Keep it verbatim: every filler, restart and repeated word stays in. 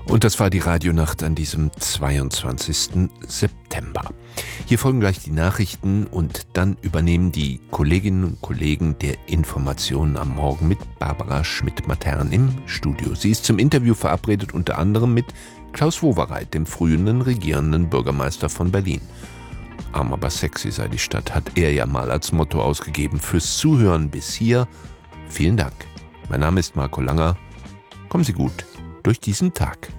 Und das war die Radionacht an diesem zweiundzwanzigsten September. Hier folgen gleich die Nachrichten und dann übernehmen die Kolleginnen und Kollegen der Informationen am Morgen mit Barbara Schmidt-Matern im Studio. Sie ist zum Interview verabredet, unter anderem mit Klaus Wowereit, dem früheren regierenden Bürgermeister von Berlin. Arm aber sexy sei die Stadt, hat er ja mal als Motto ausgegeben. Fürs Zuhören bis hier, vielen Dank. Mein Name ist Marco Langer. Kommen Sie gut durch diesen Tag.